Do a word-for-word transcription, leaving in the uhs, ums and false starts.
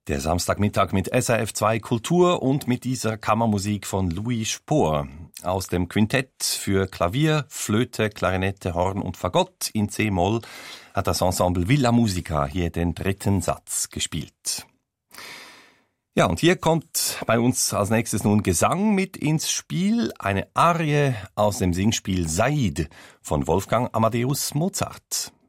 Der Samstagmittag mit S R F zwei Kultur und mit dieser Kammermusik von Louis Spohr aus dem Quintett für Klavier, Flöte, Klarinette, Horn und Fagott in C-Moll hat das Ensemble Villa Musica hier den dritten Satz gespielt. Ja, und hier kommt bei uns als nächstes nun Gesang mit ins Spiel, eine Arie aus dem Singspiel Said von Wolfgang Amadeus Mozart.